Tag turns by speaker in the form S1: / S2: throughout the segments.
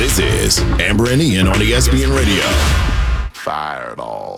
S1: This is Amber and Ian on ESPN Radio. Fire it all.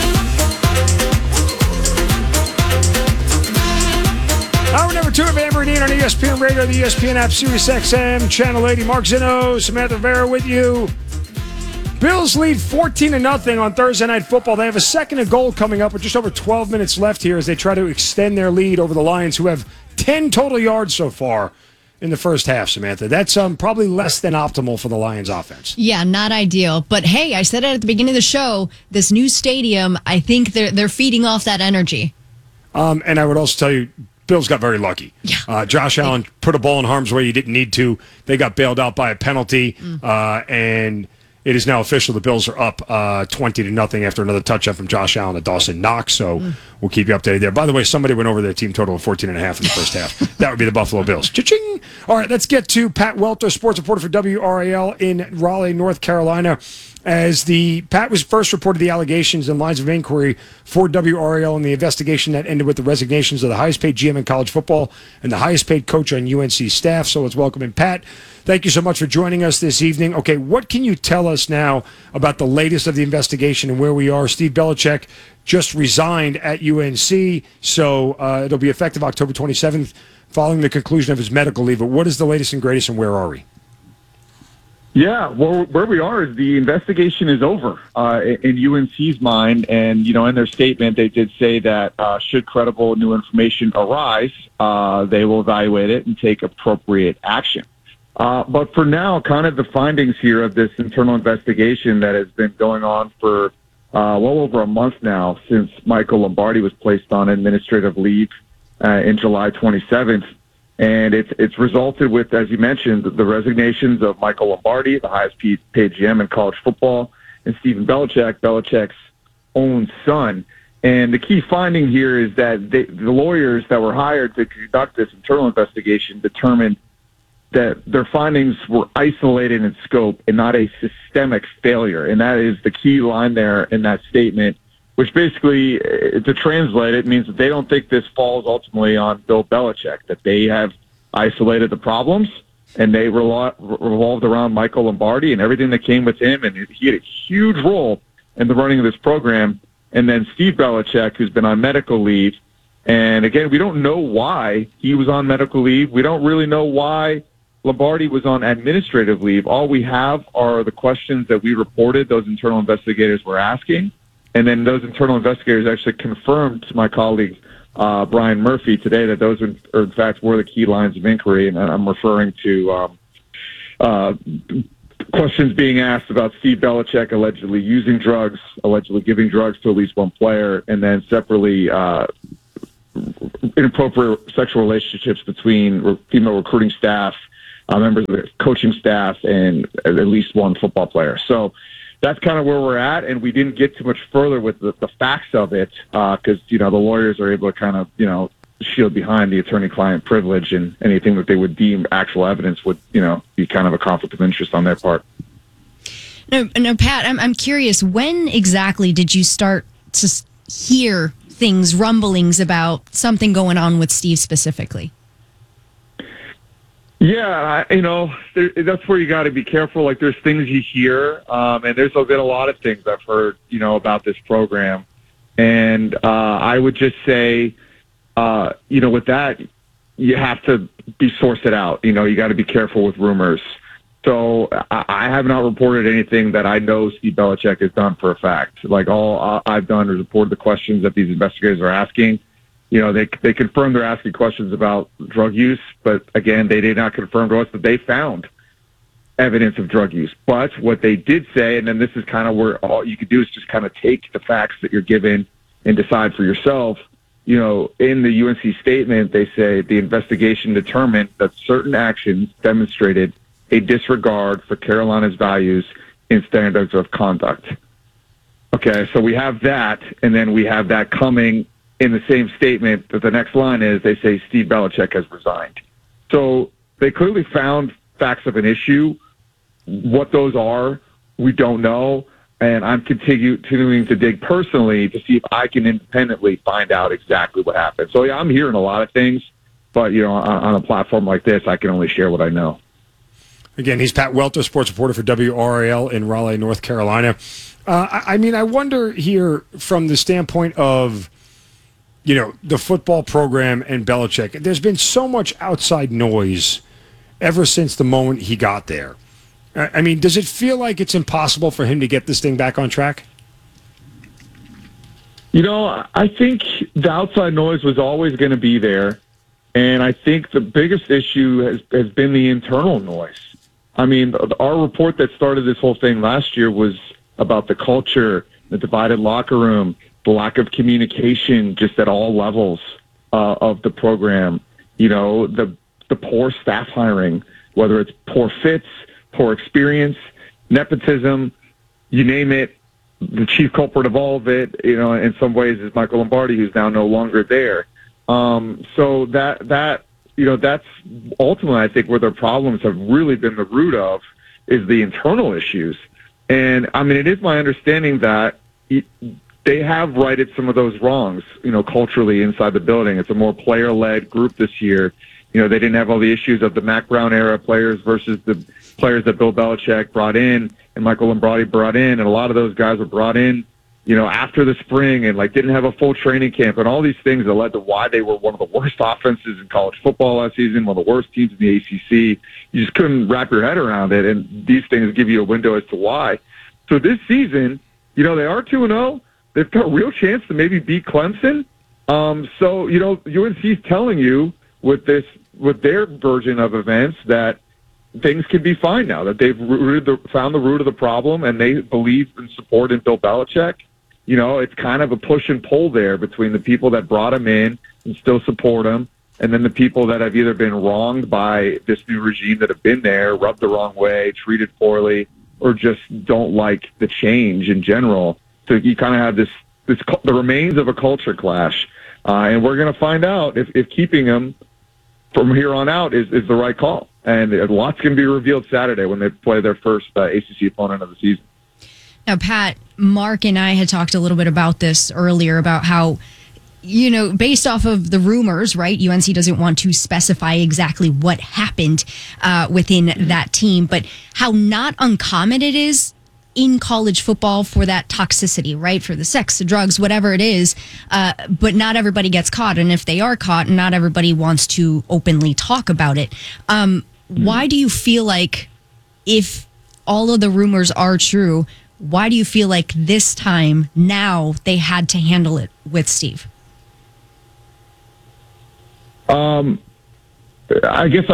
S2: Hour number 2 of Amber and Ian on ESPN Radio, the ESPN app, Sirius XM, Channel 80. Mark Zinno, Samantha Rivera with you. Bills lead 14-0 on Thursday Night Football. They have a second and goal coming up with just over 12 minutes left here as they try to extend their lead over the Lions, who have 10 total yards so far in the first half, Samantha. That's probably less than optimal for the Lions offense.
S3: Yeah, not ideal. But hey, I said it at the beginning of the show, this new stadium, I think they're feeding off that energy.
S2: And I would also tell you, Bills got very lucky.
S3: Yeah.
S2: Josh Allen put a ball in harm's way he didn't need to. They got bailed out by a penalty, and it is now official. The Bills are up 20-0 after another touchdown from Josh Allen to Dawson Knox. So we'll keep you updated there. By the way, somebody went over their team total of 14.5 in the first half. That would be the Buffalo Bills. Cha-ching! All right, let's get to Pat Welter, sports reporter for WRAL in Raleigh, North Carolina. As Pat was first reported the allegations and lines of inquiry for WRAL in the investigation that ended with the resignations of the highest paid GM in college football and the highest paid coach on UNC staff. So let's welcome in Pat. Thank you so much for joining us this evening. Okay, what can you tell us now about the latest of the investigation and where we are? Steve Belichick just resigned at UNC, so it'll be effective October 27th following the conclusion of his medical leave. But what is the latest and greatest, and where are we?
S4: Yeah, well, where we are is the investigation is over in UNC's mind. And, in their statement, they did say that should credible new information arise, they will evaluate it and take appropriate action. But for now, kind of the findings here of this internal investigation that has been going on for well over a month now since Michael Lombardi was placed on administrative leave in July 27th. And it's resulted with, as you mentioned, the resignations of Michael Lombardi, the highest paid GM in college football, and Stephen Belichick, Belichick's own son. And the key finding here is that the lawyers that were hired to conduct this internal investigation determined that their findings were isolated in scope and not a systemic failure. And that is the key line there in that statement, which basically, to translate it, means that they don't think this falls ultimately on Bill Belichick, that they have isolated the problems and they revolved around Michael Lombardi and everything that came with him, and he had a huge role in the running of this program. And then Steve Belichick, who's been on medical leave. And again, we don't know why he was on medical leave. We don't really know why Lombardi was on administrative leave. All we have are the questions that we reported those internal investigators were asking. And then those internal investigators actually confirmed to my colleague, Brian Murphy, today that those, in fact, were the key lines of inquiry. And I'm referring to questions being asked about Steve Belichick allegedly using drugs, allegedly giving drugs to at least one player, and then separately inappropriate sexual relationships between female recruiting staff, members of the coaching staff, and at least one football player. So that's kind of where we're at, and we didn't get too much further with the facts of it because, the lawyers are able to kind of, shield behind the attorney-client privilege, and anything that they would deem actual evidence would, be kind of a conflict of interest on their part.
S3: No, Pat, I'm curious, when exactly did you start to hear things, rumblings about something going on with Steve specifically?
S4: Yeah, that's where you got to be careful. Like, there's things you hear, and there's been a lot of things I've heard, about this program. And I would just say, with that, you have to source it out. You got to be careful with rumors. So I have not reported anything that I know Steve Belichick has done for a fact. Like, all I've done is reported the questions that these investigators are asking. They confirmed they're asking questions about drug use, but again, they did not confirm to us that they found evidence of drug use. But what they did say, and then this is kind of where all you could do is just kind of take the facts that you're given and decide for yourself. In the UNC statement, they say the investigation determined that certain actions demonstrated a disregard for Carolina's values and standards of conduct. Okay, so we have that, and then we have that coming in the same statement, that the next line is they say Steve Belichick has resigned. So they clearly found facts of an issue. What those are, we don't know. And I'm continuing to dig personally to see if I can independently find out exactly what happened. So, yeah, I'm hearing a lot of things. But, on a platform like this, I can only share what I know.
S2: Again, he's Pat Welter, sports reporter for WRAL in Raleigh, North Carolina. I mean, I wonder here from the standpoint of, the football program and Belichick. There's been so much outside noise ever since the moment he got there. I mean, does it feel like it's impossible for him to get this thing back on track?
S4: I think the outside noise was always going to be there. And I think the biggest issue has been the internal noise. I mean, our report that started this whole thing last year was about the culture, the divided locker room, the lack of communication just at all levels of the program, the poor staff hiring, whether it's poor fits, poor experience, nepotism, you name it. The chief culprit of all of it, in some ways is Michael Lombardi, who's now no longer there. So that's ultimately, I think, where their problems have really been the root of is the internal issues. And I mean, it is my understanding that they have righted some of those wrongs, culturally inside the building. It's a more player-led group this year. They didn't have all the issues of the Mac Brown era players versus the players that Bill Belichick brought in and Michael Lombardi brought in. And a lot of those guys were brought in, after the spring and didn't have a full training camp and all these things that led to why they were one of the worst offenses in college football last season, one of the worst teams in the ACC. You just couldn't wrap your head around it. And these things give you a window as to why. So this season, they are 2-0. They've got a real chance to maybe beat Clemson. So, UNC's telling you with their version of events that things can be fine now, that they've found the root of the problem and they believe and support in Bill Belichick. It's kind of a push and pull there between the people that brought him in and still support him, and then the people that have either been wronged by this new regime that have been there, rubbed the wrong way, treated poorly, or just don't like the change in general. So you kind of have the remains of a culture clash. And we're going to find out if keeping him from here on out is the right call. And lots can be revealed Saturday when they play their first ACC opponent of the season.
S3: Now, Pat, Mark and I had talked a little bit about this earlier, about how, based off of the rumors, right, UNC doesn't want to specify exactly what happened within that team, but how not uncommon it is in college football for that toxicity, right? For the sex, the drugs, whatever it is. But not everybody gets caught. And if they are caught, not everybody wants to openly talk about it. Why do you feel like, if all of the rumors are true, why do you feel like this time now they had to handle it with Steve?
S4: I guess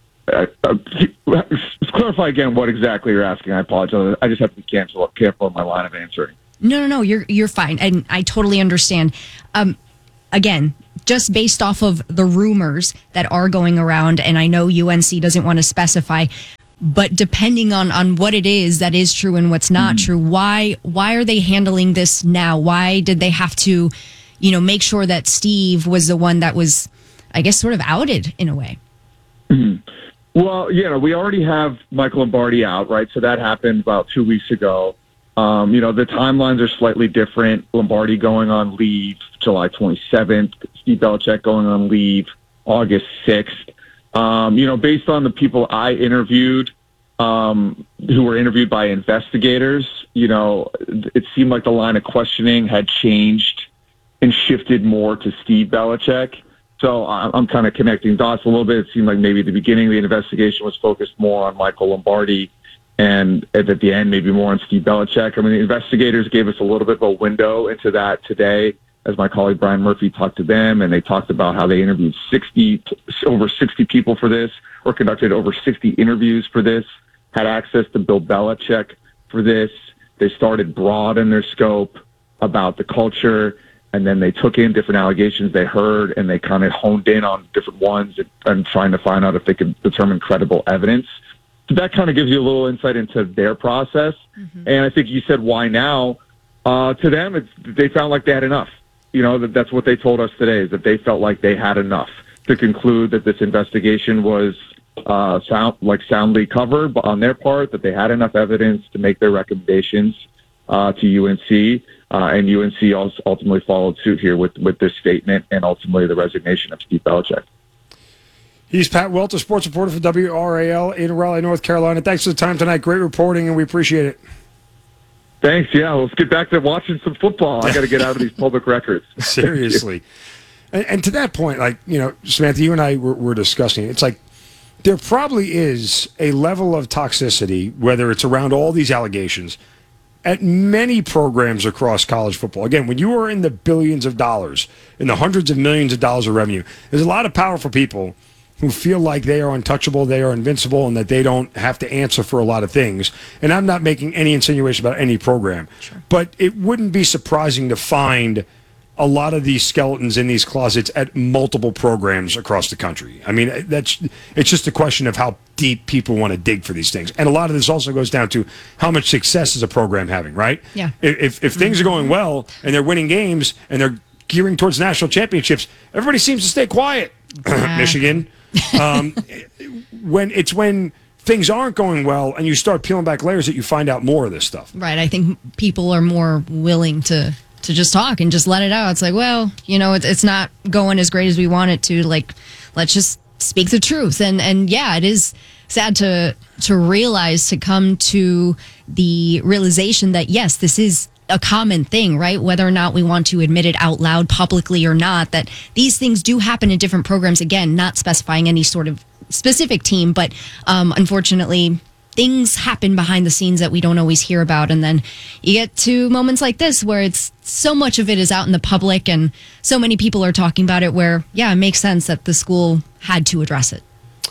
S4: clarify again what exactly you're asking. I apologize. I just have to be careful in my line of answering.
S3: No, you're fine, and I totally understand. Again, just based off of the rumors that are going around, and I know UNC doesn't want to specify, but depending on what it is that is true and what's not true, why are they handling this now? Why did they have to, make sure that Steve was the one that was, I guess, sort of outed in a way?
S4: Mm-hmm. Well, we already have Michael Lombardi out, right? So that happened about 2 weeks ago. The timelines are slightly different. Lombardi going on leave July 27th, Steve Belichick going on leave August 6th. Based on the people I interviewed, who were interviewed by investigators, it seemed like the line of questioning had changed and shifted more to Steve Belichick. So I'm kind of connecting dots a little bit. It seemed like maybe at the beginning of the investigation was focused more on Michael Lombardi, and at the end maybe more on Steve Belichick. I mean, the investigators gave us a little bit of a window into that today, as my colleague Brian Murphy talked to them, and they talked about how they interviewed over 60 people for this, or conducted over 60 interviews for this, had access to Bill Belichick for this. They started broad in their scope about the culture, and then they took in different allegations they heard, and they kind of honed in on different ones and trying to find out if they could determine credible evidence. So that kind of gives you a little insight into their process. Mm-hmm. And I think you said, why now? To them, they found like they had enough. That's what they told us today, is that they felt like they had enough to conclude that this investigation was soundly covered on their part, that they had enough evidence to make their recommendations to UNC. And UNC also ultimately followed suit here with this statement and ultimately the resignation of Steve Belichick.
S2: He's Pat Welter, sports reporter for WRAL in Raleigh, North Carolina. Thanks for the time tonight. Great reporting, and we appreciate it.
S4: Thanks. Yeah, let's get back to watching some football. I got to get out of these public records.
S2: Seriously. And to that point, like, Samantha, you and I were discussing it. It's like there probably is a level of toxicity, whether it's around all these allegations, at many programs across college football. Again, when you are in the billions of dollars, in the hundreds of millions of dollars of revenue, there's a lot of powerful people who feel like they are untouchable, they are invincible, and that they don't have to answer for a lot of things. And I'm not making any insinuation about any program. Sure. But it wouldn't be surprising to find a lot of these skeletons in these closets at multiple programs across the country. I mean, it's just a question of how deep people want to dig for these things. And a lot of this also goes down to how much success is a program having, right?
S3: Yeah.
S2: If things are going well and they're winning games and they're gearing towards national championships, everybody seems to stay quiet. Michigan. When things aren't going well and you start peeling back layers that you find out more of this stuff.
S3: Right. I think people are more willing to just talk and just let it out. It's like, well, it's not going as great as we want it to. Like, let's just speak the truth. And yeah, it is sad to realize, to come to the realization that, yes, this is a common thing, right? Whether or not we want to admit it out loud publicly or not, that these things do happen in different programs. Again, not specifying any sort of specific team, but unfortunately, things happen behind the scenes that we don't always hear about. And then you get to moments like this where it's so much of it is out in the public and so many people are talking about it where, yeah, it makes sense that the school had to address it.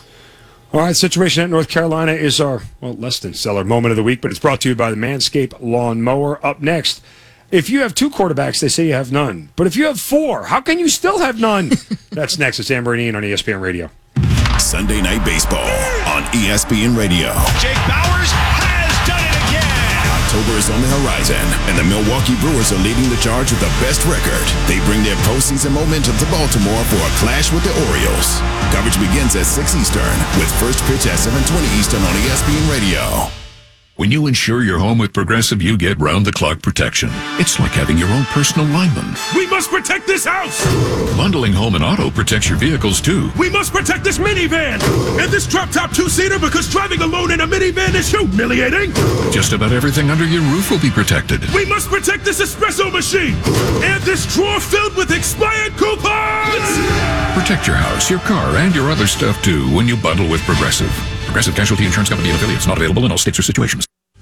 S2: All right, situation at North Carolina is our, less than stellar moment of the week, but it's brought to you by the Manscaped Lawn Mower. Up next, if you have 2 quarterbacks, they say you have none. But if you have 4, how can you still have none? That's next. It's Amber and Ian on ESPN Radio.
S1: Sunday Night Baseball on ESPN Radio.
S5: Jake Bauers has done it again.
S1: October is on the horizon, and the Milwaukee Brewers are leading the charge with the best record. They bring their postseason momentum to Baltimore for a clash with the Orioles. Coverage begins at 6 Eastern, with first pitch at 7:20 Eastern on ESPN Radio.
S6: When you insure your home with Progressive, you get round-the-clock protection. It's like having your own personal lineman.
S5: We must protect this house.
S6: Bundling home and auto protects your vehicles, too.
S5: We must protect this minivan and this drop-top 2-seater, because driving alone in a minivan is humiliating.
S6: Just about everything under your roof will be protected.
S5: We must protect this espresso machine and this drawer filled with expired coupons.
S6: Protect your house, your car, and your other stuff, too, when you bundle with Progressive. Progressive Casualty Insurance Company and affiliates. Not available in all states or situations.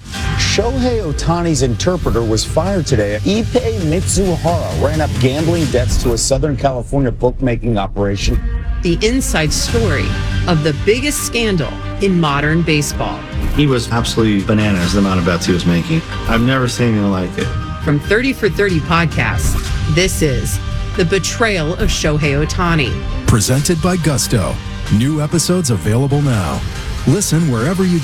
S7: Shohei Ohtani's interpreter was fired today. Ippei Mitsuhara ran up gambling debts to a Southern California bookmaking operation.
S8: The inside story of the biggest scandal in modern baseball.
S9: He was absolutely bananas, the amount of bets he was making. I've never seen anything like it.
S8: From 30 for 30 podcasts, this is The Betrayal of Shohei Ohtani.
S10: Presented by Gusto. New episodes available now. Listen wherever you